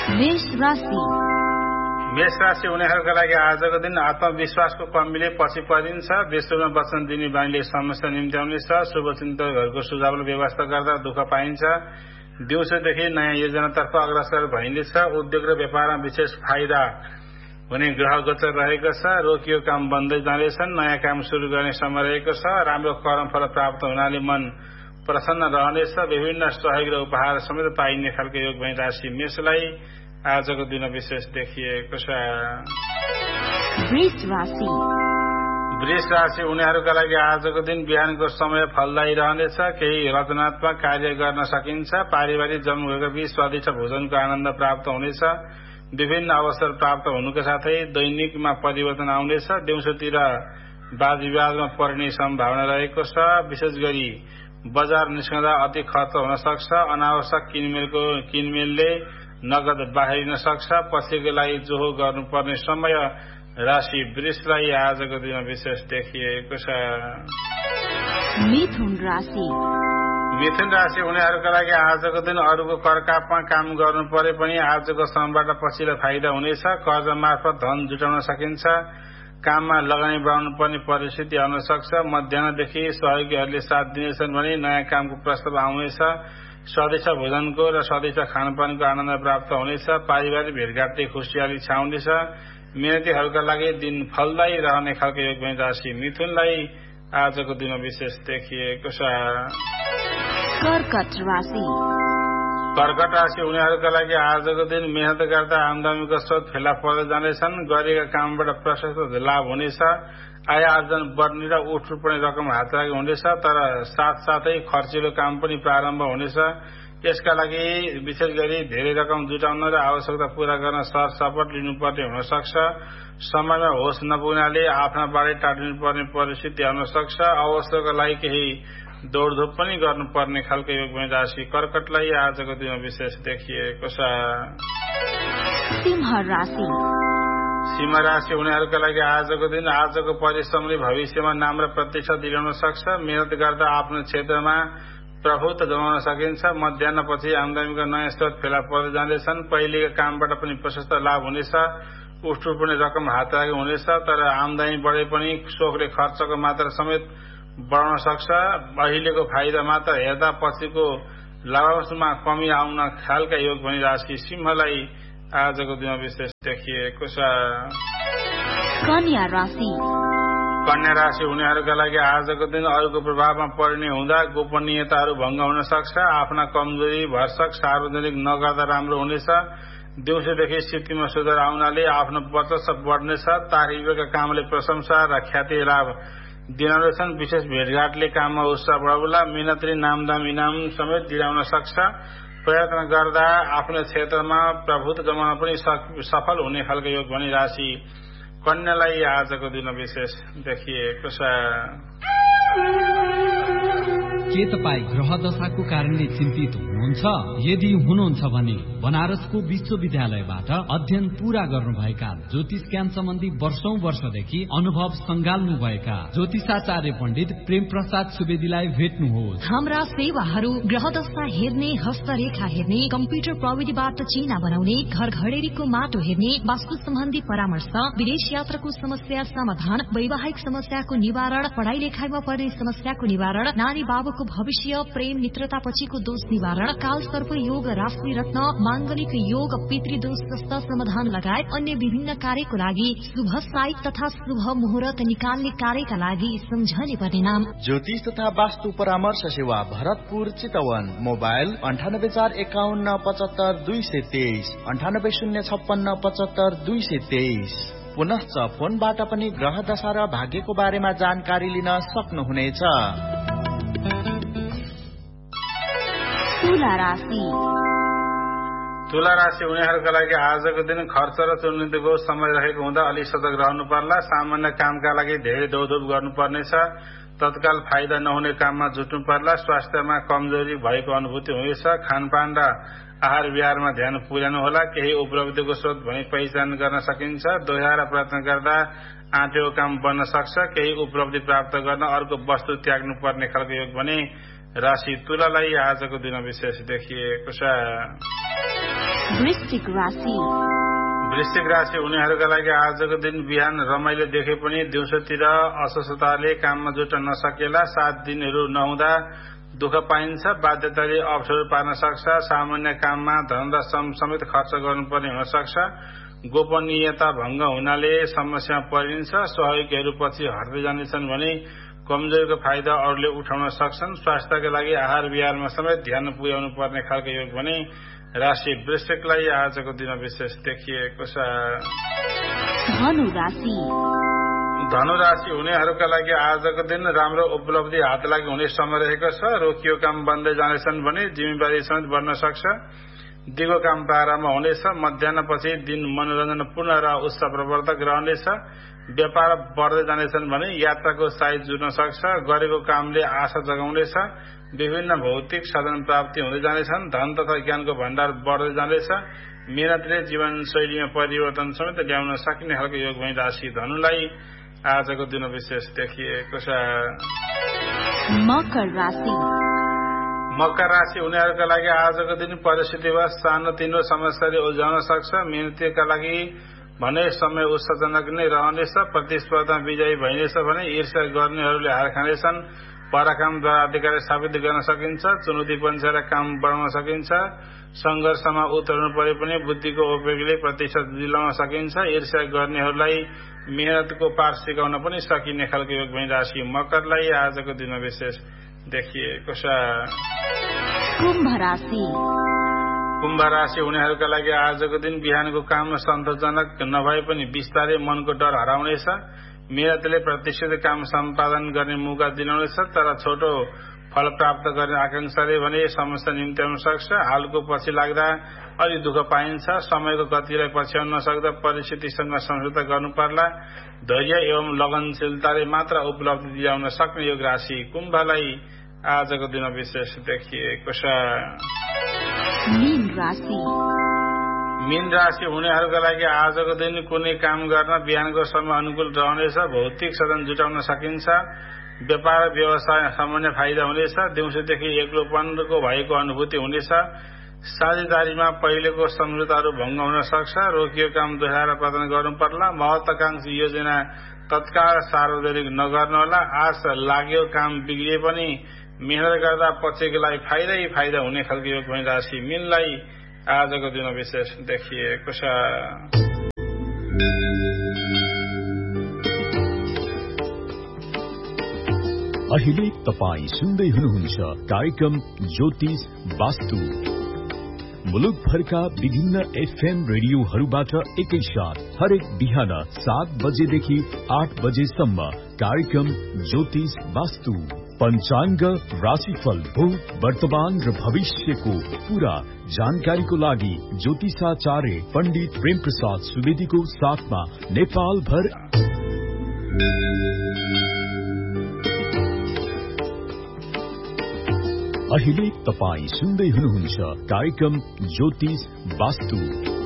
मेष राशि उनीहरूका लागि आजको दिन आत्मविश्वासको कमीले पछि परिन्छ। बेसुरमा वचन दिने बानीले समस्या निम्त्याउनेछ। शुभचिन्तक घरको सुझावले व्यवस्था गर्दा दुःख पाइन्छ। दिउँसोदेखि नयाँ योजनातर्फ अग्रसर भइनेछ। उद्योग र व्यापारमा विशेष फाइदा हुने ग्रह गोचर रहेको छ। रोकियो काम बन्दै जाँदैछन्। नयाँ काम सुरु गर्ने समय रहेको छ। राम्रो कर्मफल प्राप्त हुनाले मन प्रसन्न रहनेछ। विभिन्न सहयोग र उपहार समेत पाइने खालको योग भई राशि मेषलाई आजको दिन विशेष देखिएको छ। वृष राशि उनीहरूका लागि आजको दिन बिहानको समय फलदायी रहनेछ। केही रचनात्मक कार्य गर्न सकिन्छ। पारिवारिक जमघटका बीच स्वादिष्ट भोजनको आनन्द प्राप्त हुनेछ। विभिन्न अवसर प्राप्त हुनुका साथै दैनिकमा परिवर्तन आउनेछ। दिउँसोतिर वाद विवादमा पर्ने सम्भावना रहेको छ। विशेष गरी बजार निस्कँदा अति खर्च हुन सक्छ। अनावश्यक किनमेलले नगद बाहिरिन सक्छ। पछिको लागि जोहो गर्नुपर्ने समय राशि वृषलाई आजको दिन विशेष देखिएको छ। मिथुन राशि उनीहरूका लागि आजको दिन अरूको करकापमा काम गर्नु परे पनि आजको श्रमबाट पछिल्लो फाइदा हुनेछ। कर्ज मार्फत धन जुटाउन सकिन्छ। काममा लगानी बढाउनु पर्ने परिस्थिति आउन सक्छ। मध्याहदेखि सहयोगीहरूले साथ दिनेछन् भने नयाँ कामको प्रस्ताव आउनेछ। स्वादिष्ट भोजनको र स्वादिष्ट खानपानको आनन्द प्राप्त हुनेछ। पारिवारिक भेटघाटले खुसियाली छाउनेछ। मेहनतीहरूका लागि दिन फलदायी रहने खालको योग भई राशि मिथुनलाई आजको दिन विशेष देखिएको छ। कर्कट राशि उनीहरूका लागि आजको दिन मेहनत गर्दा आमदामीको स्रोत फेला पर्दै जानेछन्। गरेका कामबाट प्रशस्त लाभ हुनेछ। आय आर्जन बढ्ने र उठ्नुपर्ने रकम हात लागि हुनेछ। तर साथसाथै खर्चिलो काम पनि प्रारम्भ हुनेछ। यसका लागि विशेष गरी धेरै रकम जुटाउन र आवश्यकता पूरा गर्न सरसपट लिनुपर्ने हुन सक्छ। समयमा होस नपुग्नाले आफ्ना बारे टाढिनुपर्ने परिस्थिति आउन सक्छ। अवसरका लागि केही दौडधुप पनि गर्नुपर्ने खालको योग भई राशि कर्कटलाई आजको दिन विशेष देखिएको छ। सिंह राशि उनीहरूका लागि आजको दिन आजको परिश्रमले भविष्यमा नाम र प्रतिष्ठा दिलाउन सक्छ। मेहनत गर्दा आफ्नो क्षेत्रमा प्रभुत्व जमाउन सकिन्छ। मध्याहपछि आमदामीका नयाँ स्रोत फेला पर्दै जाँदैछन्। पहिलेका कामबाट पनि प्रशस्त लाभ हुनेछ। उठ्नुपर्ने रकम हात लागि हुनेछ। तर आमदानी बढे पनि सोखले खर्चको मात्रा समेत बढाउन सक्छ। अहिलेको फाइदा मात्र हेर्दा पछिको लाभांशमा कमी आउन खालका योग भई राशि सिंहलाई आजको दिन विशेष देखिएको छ। कन्या राशि उनीहरूका लागि आजको दिन अरूको प्रभावमा पर्ने हुँदा गोपनीयताहरू भङ्ग हुन सक्छ। आफ्ना कमजोरी भर्सक सार्वजनिक नगर्दा राम्रो हुनेछ। दिउँसोदेखि स्थितिमा सुधार आउनाले आफ्नो वर्चस्व बढ्नेछ। तारिफका कामले प्रशंसा र ख्याति लाभ दिलाउनेछन्। विशेष भेटघाटले काममा उत्साह बढाउला। मेहनतले नामदाम इनाम समेत दिलाउन सक्छ। प्रयत्न गर्दा आफ्नो क्षेत्रमा प्रभुत्व जमाउन पनि सफल हुने खालको योग भनी राशि कन्यालाई आजको दिन विशेष देखिएको छ। के तपाईँ ग्रह दशाको कारणले चिन्तित हुनुहुन्छ? यदि हुनुहुन्छ भने बनारसको विश्वविद्यालयबाट अध्ययन पूरा गर्नुभएका ज्योतिष ज्ञान सम्बन्धी वर्षौं वर्षदेखि अनुभव संगाल्नुभएका ज्योतिषाचार्य पण्डित प्रेम प्रसाद सुवेदीलाई भेट्नुहोस्। हाम्रा सेवाहरू ग्रह दशा हेर्ने, हस्तरेखा हेर्ने, कम्प्युटर प्रविधिबाट चिना बनाउने, घर घडेरीको माटो हेर्ने, वास्तु सम्बन्धी परामर्श, विदेश यात्राको समस्या समाधान, वैवाहिक समस्याको निवारण, पढ़ाई लेखाइमा पर्ने समस्याको निवारण, नानी बाबुको भविष्य, प्रेम मित्रता पछिको दोष निवारण, काल सर्प योग, राशि रत्न, मांगलिक योग, पितृदोष जस्ता समाधान लगायत अन्य विभिन्न कार्यको लागि शुभ साइत तथा शुभ मुहूर्त निकाल्ने कार्यका लागि सम्झने पर्ने नाम ज्योतिष तथा वास्तु परामर्श सेवा भरतपुर चितवन। मोबाइल 9845757223 9806577223। पुनश्च फोनबाट पनि ग्रह दशा र भाग्यको बारेमा जानकारी लिन सक्नुहुनेछ। तुला राशि उनीहरूका लागि आजको दिन खर्च र चुनौतीको समय रहेको हुँदा अलि सतर्क रहनु पर्ला। सामान्य कामका लागि धेरै दौडधुप गर्नुपर्नेछ। तत्काल फाइदा नहुने काममा जुट्नु पर्ला। स्वास्थ्यमा कमजोरी भएको अनुभूति हुनेछ। खानपान र आहार विहारमा ध्यान पुर्याउनु होला। केही उपलब्धिको स्रोत भनी पहिचान गर्न सकिन्छ। दोहोऱ्याएर प्रयत्न गर्दा आँटेको काम बन्न सक्छ। केही उपलब्धि प्राप्त गर्न अर्को वस्तु त्याग्नु पर्ने खालको योग भने राशि तुलालाई आजको दिन विशेष देखिएको छ। वृश्चिक राशि उनीहरूका लागि आजको दिन बिहान रमाइलो देखे पनि दिउँसोतिर अस्वस्थताले काममा जुट्न नसकेला। 7 दिनहरू नहुँदा दुःख पाइन्छ। बाध्यताले अप्ठ्यारो पार्न सक्छ। सामान्य काममा धन र श्रम समेत खर्च गर्नुपर्ने हुन सक्छ। गोपनीयता भंग हुनाले समस्या परिन्छ। सहयोगीहरू पछि हट्दै जानेछन् भने कमजोरीको फाइदा अरूले उठाउन सक्छन्। स्वास्थ्यका लागि आहार विहारमा समेत ध्यान पुर्याउनु पर्ने खालको योग भने राशि वृश्चिकलाई आजको दिन विशेष देखिएको छ। धनु राशि उनीहरूका लागि आजको दिन राम्रो उपलब्धि हात लागि हुने समय रहेको छ। रोकियो काम बन्दै जानेछन् भने जिम्मेवारी समेत बढ्न सक्छ। दिगो काम प्रारम्भ हुनेछ। मध्याहपछि दिन मनोरञ्जनपूर्ण र उत्साहप्रवर्धक रहनेछ। व्यापार बढ्दै जानेछन् भने यात्राको साइज जुट्न सक्छ। गरेको कामले आशा जगाउनेछ। विभिन्न भौतिक साधन प्राप्ति हुँदै जानेछन्। धन तथा ज्ञानको भण्डार बढ्दै जानेछ। मेहनतले जीवनशैलीमा परिवर्तन समेत ल्याउन सकिने खालको योग भई राशि धनुलाई आजको दिन विशेष देखिएको छ। मकर राशि उनीहरूका लागि आजको दिन परिस्थितिवश सानोतिनो समस्याले उल्झाउन सक्छ। मेहनतीका लागि भने समय उत्साहजनक नै रहनेछ। प्रतिस्पर्धा विजयी भइनेछ भने ईर्ष्या गर्नेहरूले हार खानेछन्। पराक्रमद्वारा अधिकार स्थापित गर्न सकिन्छ। चुनौती पन्छेर काम बढाउन सकिन्छ। संघर्षमा उत्रनु परे पनि बुद्धिको उपयोगले प्रतिशत दिलाउन सकिन्छ। ईर्ष्या गर्नेहरूलाई मेहनतको पाठ सिकाउन पनि सकिने खालको योग भई राशि मकरलाई आजको दिन विशेष देखिएको छ। कुम्भ राशि उनीहरूका लागि आजको दिन बिहानको काम सन्तोषजनक नभए पनि बिस्तारै मनको डर हराउनेछ। मेहनतले प्रतिष्ठित काम सम्पादन गर्ने मौका दिलाउनेछ। तर छोटो फल प्राप्त गर्ने आकांक्षाले भने समस्या निम्त्याउन सक्छ। हालको पछि लाग्दा अलि दुःख पाइन्छ। समयको गतिलाई पछ्याउन नसक्दा परिस्थितिसँग सम्झौता गर्नु पर्ला। धैर्य एवं लगनशीलताले मात्र उपलब्धि दिलाउन सक्ने योग राशि कुम्भलाई आजको दिन विशेष देखिएको छ। मीन राशि उनीहरूका लागि आजको दिन कुनै काम गर्न बिहानको समय अनुकूल रहनेछ। भौतिक साधन जुटाउन सकिन्छ। व्यापार व्यवसाय सामान्य फाइदा हुनेछ। दिउँसोदेखि एक्लोपनको भएको अनुभूति हुनेछ। साझेदारीमा पहिलेको सम्झौताहरू भङ्ग हुन सक्छ। रोकियो काम दोहोऱ्याएर प्रदान गर्नु पर्ला। महत्वाकांक्षी योजना तत्काल सार्वजनिक नगर्नुहोला। आश लाग्यो काम बिग्रिए पनि मेहनत गर्दा पछिको लागि फाइदा हुने खालको योग भई राशि मीनलाई आजको दिन विशेष देखिएको छ। अहिले तपाई सुन्दै हुनुहुन्छ कार्यक्रम ज्योतिष वास्तु। मुलुकभरका विभिन्न एफएम रेडियोहरूबाट एकैसाथ हरेक बिहान 7 बजेदेखि 8 बजेसम्म कार्यक्रम ज्योतिष वास्तु। पंचांग, राशिफल, भूत, वर्तमान र भविष्यको पूरा जानकारीको लागि ज्योतिषाचार्य पण्डित प्रेम प्रसाद सुवेदीको साथमा नेपाल भर अहिले तपाई सुन्दै हुनुहुन्छ कार्यक्रम ज्योतिष वास्तु।